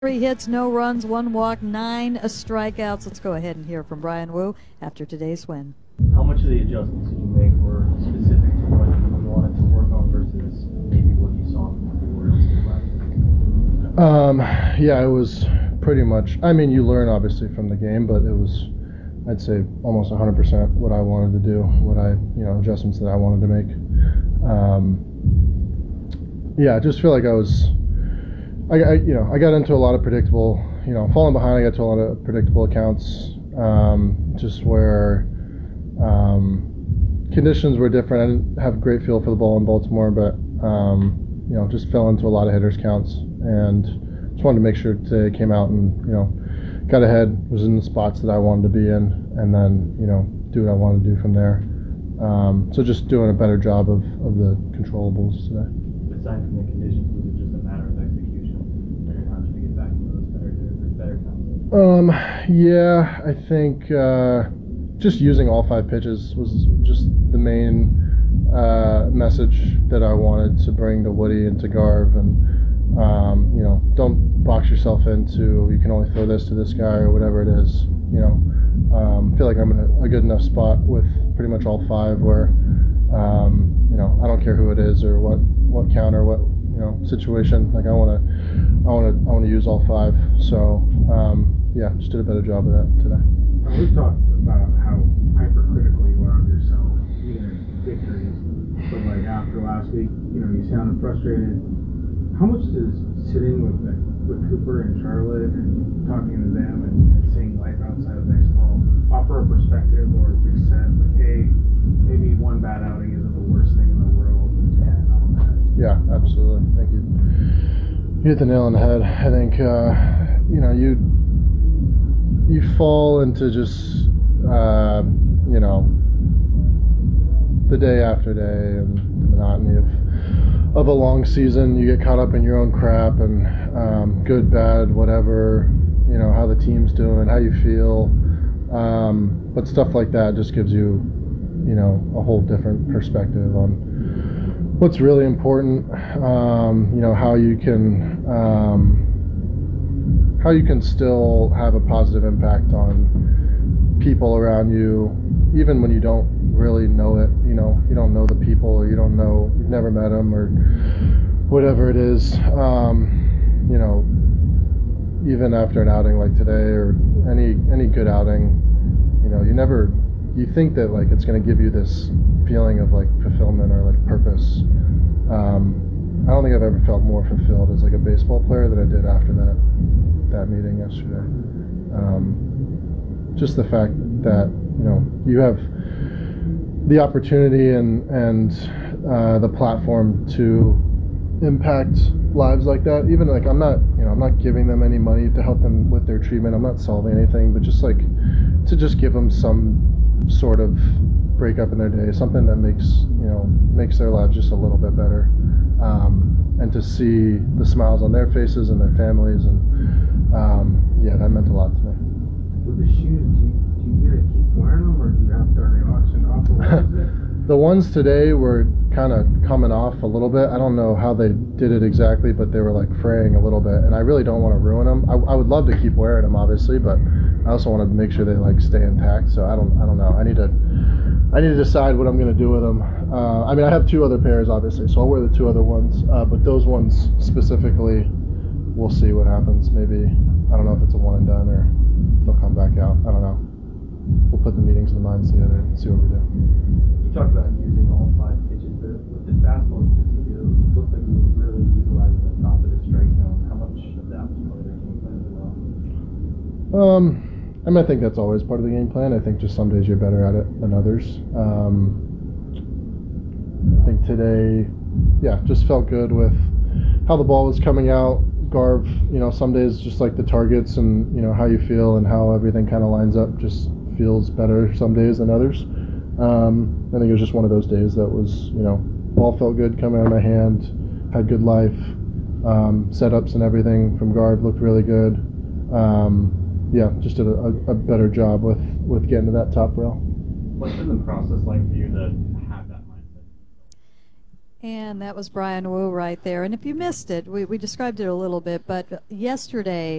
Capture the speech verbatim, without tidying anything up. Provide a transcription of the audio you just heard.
Three hits, no runs, one walk, nine strikeouts. Let's go ahead and hear from Bryan Woo after today's win. How much of the adjustments did you make were specific to what you wanted to work on versus maybe what you saw from everywhere else in the Um, yeah, it was pretty much, I mean, you learn obviously from the game, but it was, I'd say almost one hundred percent what I wanted to do, what I, you know, adjustments that I wanted to make. Um, yeah, I just feel like I was, I, I, you know, I got into a lot of predictable, you know, falling behind. I got to a lot of predictable accounts, um, just where um, conditions were different. I didn't have a great feel for the ball in Baltimore, but um, you know, just fell into a lot of hitters counts, and just wanted to make sure today came out and you know, got ahead, was in the spots that I wanted to be in, and then you know, do what I wanted to do from there. Um, so just doing a better job of, of the controllables today. Aside from the conditions, was it just a matter of execution? How did you get back into those better better counts? Um, yeah, I think uh, just using all five pitches was just the main uh, message that I wanted to bring to Woody and to Garv, and um, you know, don't box yourself into you can only throw this to this guy or whatever it is. You know, um, feel like I'm in a, a good enough spot with pretty much all five where um, you know, I don't care who it is or what what count or what you know situation. Like I want to, I want to, I want to use all five. So um, yeah, just did a better job of that today. Uh, we've talked about how hypercritical you are of yourself, even in victories. But like after last week, you know, you sounded frustrated. How much does sitting with with Cooper and Charlotte and talking to them and, and seeing life outside of baseball offer a perspective or reset? Like, hey, maybe one bad outing isn't the worst thing in the world. And all that. Yeah, absolutely. Thank you. You hit the nail on the head. I think uh, you know you you fall into just uh, you know the day after day and the monotony of of a long season. You get caught up in your own crap and um, good, bad, whatever. You know how the team's doing, how you feel, um, but stuff like that just gives you you know a whole different perspective on what's really important, um, you know, how you can um, how you can still have a positive impact on people around you, even when you don't really know it. You know, you don't know the people, or you don't know, you've never met them, or whatever it is. Um, you know, even after an outing like today, or any any good outing, you know, you never. You think that like it's going to give you this feeling of like fulfillment or like purpose. Um, I don't think I've ever felt more fulfilled as like a baseball player than I did after that that meeting yesterday. Um, just the fact that you know you have the opportunity and and uh, the platform to impact lives like that. Even like I'm not you know I'm not giving them any money to help them with their treatment. I'm not solving anything, but just like to just give them some sort of break up in their day, something that makes you know makes their lives just a little bit better, um, and to see the smiles on their faces and their families, and um, yeah, that meant a lot to me. With the shoes, do you, do you get to keep wearing them, or do you have to, are they auctioned off, or what is it? The ones today were kind of coming off a little bit. I don't know how they did it exactly, but they were like fraying a little bit, and I really don't want to ruin them. I, I would love to keep wearing them, obviously, but I also want to make sure they like stay intact. So I don't, I don't know. I need to, I need to decide what I'm going to do with them. Uh, I mean, I have two other pairs, obviously, so I'll wear the two other ones. Uh, but those ones specifically, we'll see what happens. Maybe I don't know if it's a one and done or they'll come back out. I don't know. We'll put the meetings of the minds together and see what we do. You talked about using all five pitches, but with the fastball in particular, it looked like you were really utilizing the top of the strike zone. How much of that was part of the game plan as well? Um, I mean, I think that's always part of the game plan. I think just some days you're better at it than others. Um, I think today, yeah, just felt good with how the ball was coming out. Garv, you know, some days just like the targets and, you know, how you feel and how everything kind of lines up just feels better some days than others. Um, I think it was just one of those days that was, you know, ball felt good coming out of my hand, had good life, um, setups and everything from Garv looked really good. Um, yeah, just did a, a better job with, with getting to that top rail. What's been the process like for you to have that mindset? And that was Brian Wu right there. And if you missed it, we, we described it a little bit, but yesterday